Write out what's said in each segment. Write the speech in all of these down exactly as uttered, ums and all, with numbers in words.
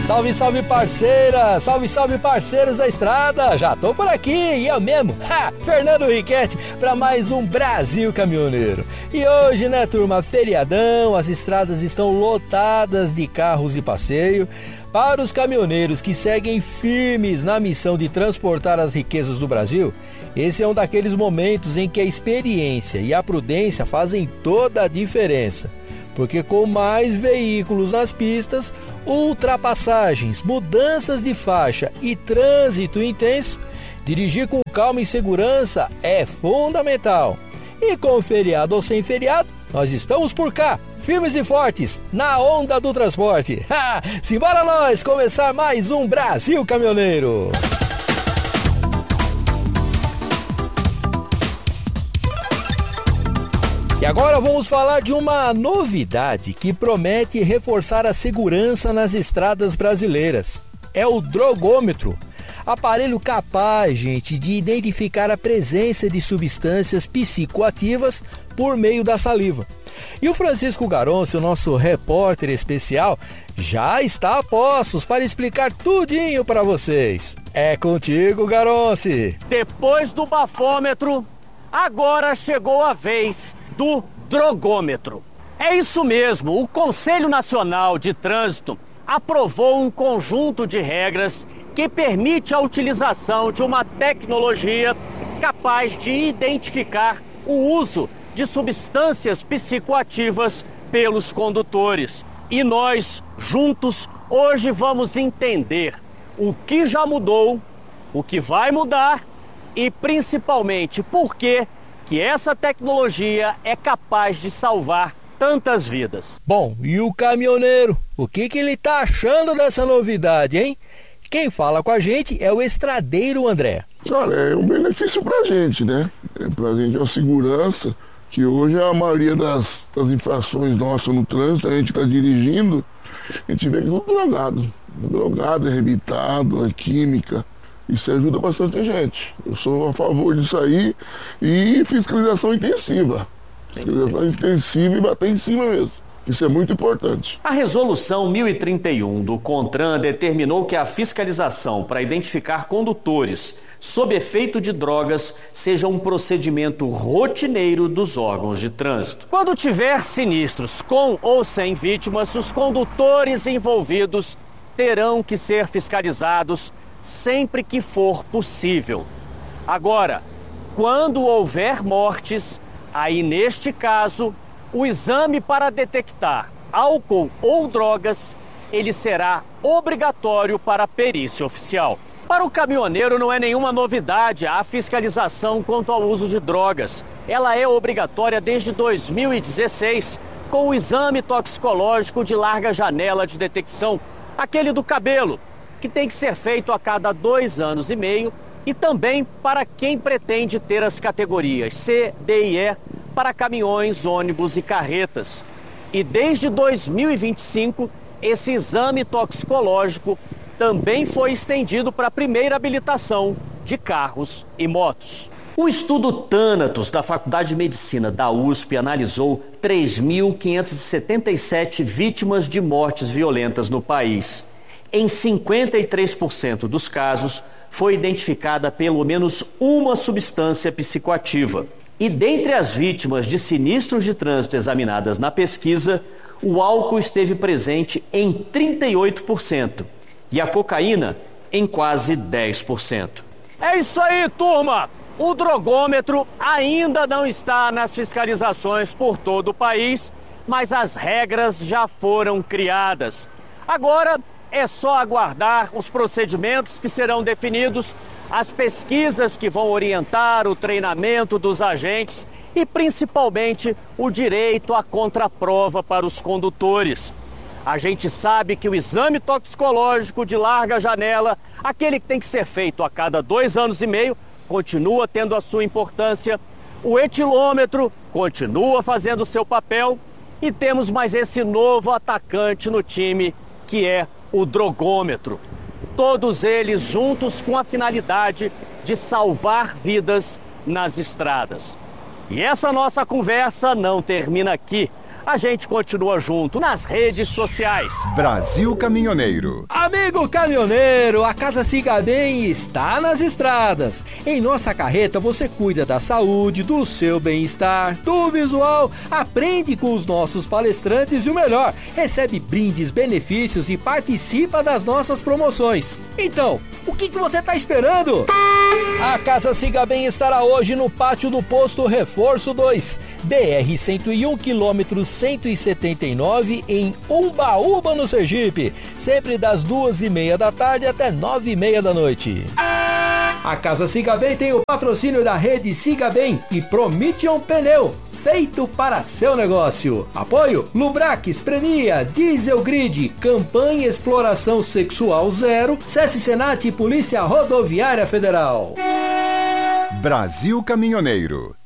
Salve, salve parceira, salve, salve parceiros da estrada, já tô por aqui e eu mesmo, ha, Fernando Riquetti, para mais um Brasil Caminhoneiro. E hoje, né turma, feriadão, as estradas estão lotadas de carros e passeio. Para os caminhoneiros que seguem firmes na missão de transportar as riquezas do Brasil, esse é um daqueles momentos em que a experiência e a prudência fazem toda a diferença. Porque com mais veículos nas pistas, ultrapassagens, mudanças de faixa e trânsito intenso, dirigir com calma e segurança é fundamental. E com feriado ou sem feriado, nós estamos por cá, firmes e fortes, na onda do transporte. Ha! Simbora nós começar mais um Brasil Caminhoneiro! E agora vamos falar de uma novidade que promete reforçar a segurança nas estradas brasileiras. É o drogômetro. Aparelho capaz, gente, de identificar a presença de substâncias psicoativas por meio da saliva. E o Francisco Garoncio, nosso repórter especial, já está a postos para explicar tudinho para vocês. É contigo, Garoncio. Depois do bafômetro, agora chegou a vez do drogômetro. É isso mesmo, o Conselho Nacional de Trânsito aprovou um conjunto de regras que permite a utilização de uma tecnologia capaz de identificar o uso de substâncias psicoativas pelos condutores. E nós, juntos, hoje vamos entender o que já mudou, o que vai mudar e, principalmente, por que que essa tecnologia é capaz de salvar tantas vidas. Bom, e o caminhoneiro? O que que ele tá achando dessa novidade, hein? Quem fala com a gente é o estradeiro André. Cara, é um benefício pra gente, né? É pra gente uma segurança, que hoje a maioria das, das infrações nossas no trânsito, a gente tá dirigindo, a gente vê que é tudo drogado. Drogado, é arrebitado, é química. Isso ajuda bastante a gente. Eu sou a favor disso aí e fiscalização intensiva. Fiscalização intensiva e bater em cima mesmo. Isso é muito importante. A resolução mil e trinta e um do CONTRAN determinou que a fiscalização para identificar condutores sob efeito de drogas seja um procedimento rotineiro dos órgãos de trânsito. Quando tiver sinistros com ou sem vítimas, os condutores envolvidos terão que ser fiscalizados sempre que for possível. Agora, quando houver mortes, aí neste caso, o exame para detectar álcool ou drogas, ele será obrigatório para a perícia oficial. Para o caminhoneiro não é nenhuma novidade a fiscalização quanto ao uso de drogas. Ela é obrigatória desde dois mil e dezesseis, com o exame toxicológico de larga janela de detecção, aquele do cabelo, que tem que ser feito a cada dois anos e meio, e também para quem pretende ter as categorias C, D e E para caminhões, ônibus e carretas. E desde dois mil e vinte e cinco, esse exame toxicológico também foi estendido para a primeira habilitação de carros e motos. O estudo Thanatos da Faculdade de Medicina da U S P analisou três mil quinhentas e setenta e sete vítimas de mortes violentas no país. Em cinquenta e três por cento dos casos, foi identificada pelo menos uma substância psicoativa. E dentre as vítimas de sinistros de trânsito examinadas na pesquisa, o álcool esteve presente em trinta e oito por cento e a cocaína em quase dez por cento. É isso aí, turma! O drogômetro ainda não está nas fiscalizações por todo o país, mas as regras já foram criadas. Agora, é só aguardar os procedimentos que serão definidos, as pesquisas que vão orientar o treinamento dos agentes e, principalmente, o direito à contraprova para os condutores. A gente sabe que o exame toxicológico de larga janela, aquele que tem que ser feito a cada dois anos e meio, continua tendo a sua importância. O etilômetro continua fazendo o seu papel e temos mais esse novo atacante no time, que é o drogômetro. Todos eles juntos com a finalidade de salvar vidas nas estradas. E essa nossa conversa não termina aqui. A gente continua junto nas redes sociais. Brasil Caminhoneiro. Amigo caminhoneiro, a Casa Siga Bem está nas estradas. Em nossa carreta você cuida da saúde, do seu bem-estar, do visual, aprende com os nossos palestrantes e o melhor, recebe brindes, benefícios e participa das nossas promoções. Então, o que, que você está esperando? A Casa Siga Bem estará hoje no pátio do posto Reforço dois, B R cento e um, quilômetro cento e setenta e nove, em Umbaúba, no Sergipe, sempre das duas e meia da tarde até nove e meia da noite. A Casa Siga Bem tem o patrocínio da rede Siga Bem e Prometion Pneu, feito para seu negócio. Apoio Lubrax, Premia, Diesel Grid, Campanha Exploração Sexual Zero, SESC Senat e Polícia Rodoviária Federal. Brasil Caminhoneiro.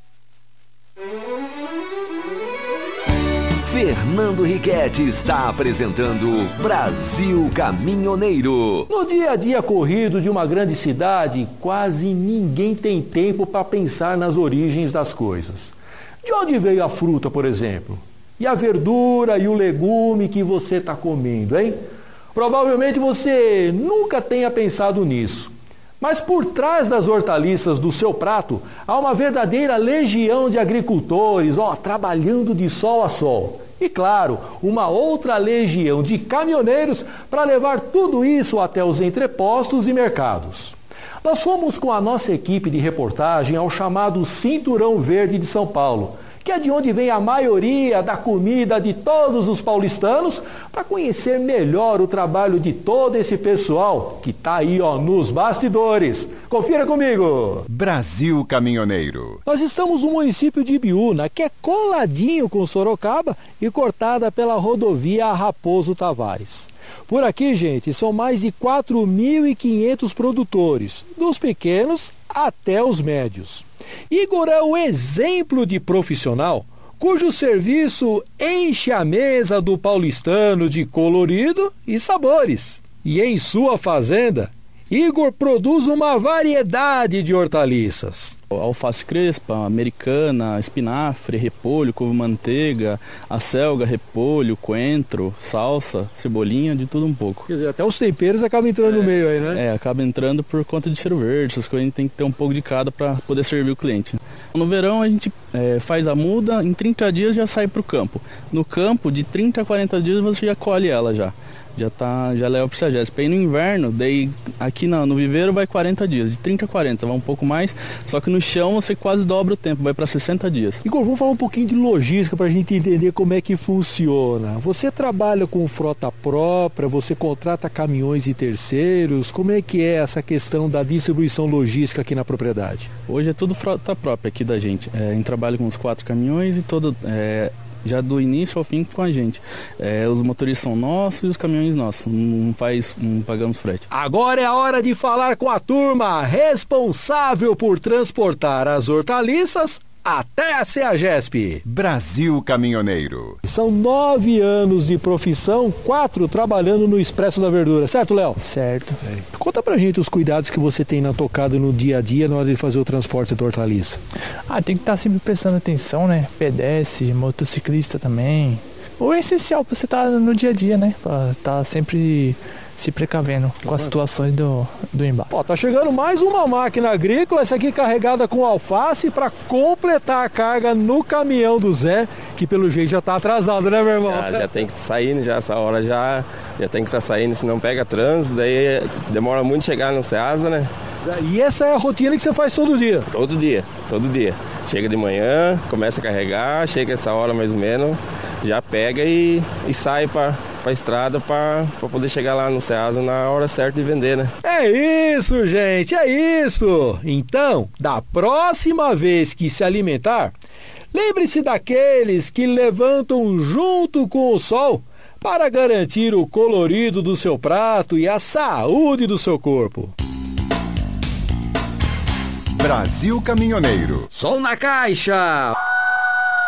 Fernando Riquetti está apresentando Brasil Caminhoneiro. No dia a dia corrido de uma grande cidade, quase ninguém tem tempo para pensar nas origens das coisas. De onde veio a fruta, por exemplo? E a verdura e o legume que você está comendo, hein? Provavelmente você nunca tenha pensado nisso. Mas por trás das hortaliças do seu prato, há uma verdadeira legião de agricultores, ó, trabalhando de sol a sol. E claro, uma outra legião de caminhoneiros para levar tudo isso até os entrepostos e mercados. Nós fomos com a nossa equipe de reportagem ao chamado Cinturão Verde de São Paulo, que é de onde vem a maioria da comida de todos os paulistanos, para conhecer melhor o trabalho de todo esse pessoal que está aí, ó, nos bastidores. Confira comigo! Brasil Caminhoneiro. Nós estamos no município de Ibiúna, que é coladinho com Sorocaba e cortada pela rodovia Raposo Tavares. Por aqui, gente, são mais de quatro mil e quinhentos produtores, dos pequenos até os médios. Igor é o exemplo de profissional cujo serviço enche a mesa do paulistano de colorido e sabores. E em sua fazenda, Igor produz uma variedade de hortaliças. Alface crespa, americana, espinafre, repolho, couve-manteiga, acelga, repolho, coentro, salsa, cebolinha, de tudo um pouco. Quer dizer, até os temperos acabam entrando é, no meio aí, né? É, acaba entrando por conta de cheiro verde, essas coisas a gente tem que ter um pouco de cada para poder servir o cliente. No verão a gente é, faz a muda, em trinta dias já sai para o campo. No campo, de trinta a quarenta dias você já colhe ela já. Já, tá, já leva para o Sagésp. Aí no inverno, daí aqui no, no viveiro vai quarenta dias, de trinta a quarenta, vai um pouco mais, só que no chão você quase dobra o tempo, vai para sessenta dias. Igor, vamos falar um pouquinho de logística para a gente entender como é que funciona. Você trabalha com frota própria, você contrata caminhões e terceiros, como é que é essa questão da distribuição logística aqui na propriedade? Hoje é tudo frota própria aqui da gente, é, a gente trabalha com os quatro caminhões e todo... É, já do início ao fim com a gente. É, os motoristas são nossos e os caminhões nossos. Não faz, não pagamos frete. Agora é a hora de falar com a turma responsável por transportar as hortaliças até a Ceagesp. Brasil Caminhoneiro. São nove anos de profissão, quatro trabalhando no Expresso da Verdura, certo, Léo? Certo. É. Conta pra gente os cuidados que você tem na tocada no dia a dia na hora de fazer o transporte da hortaliça. Ah, tem que estar sempre prestando atenção, né? Pedestre, motociclista também. O essencial pra você estar no dia a dia, né? Pra estar sempre se precavendo com as situações do, do embate. Ó, tá chegando mais uma máquina agrícola, essa aqui carregada com alface para completar a carga no caminhão do Zé, que pelo jeito já tá atrasado, né, meu irmão? Já, já tem que sair, já essa hora já, já tem que estar tá saindo, senão pega trânsito, daí demora muito chegar no Ceasa, né? E essa é a rotina que você faz todo dia? Todo dia, todo dia. Chega de manhã, começa a carregar, chega essa hora mais ou menos, já pega e, e sai para a estrada para poder chegar lá no Ceasa na hora certa de vender, né? É isso, gente, é isso! Então, da próxima vez que se alimentar, lembre-se daqueles que levantam junto com o sol para garantir o colorido do seu prato e a saúde do seu corpo. Brasil Caminhoneiro. Som na caixa!